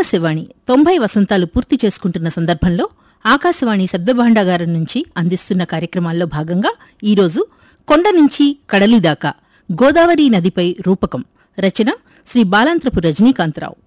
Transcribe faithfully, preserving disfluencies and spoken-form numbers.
ఆకాశవాణి తొంభై వసంతాలు పూర్తి చేసుకుంటున్న సందర్భంలో ఆకాశవాణి శబ్దభాండాగారం నుంచి అందిస్తున్న కార్యక్రమాల్లో భాగంగా ఈరోజు కొండ నుంచి కడలి దాకా గోదావరి నదిపై రూపకం రచన శ్రీ బాలాంత్రపు రజనీకాంతరావు.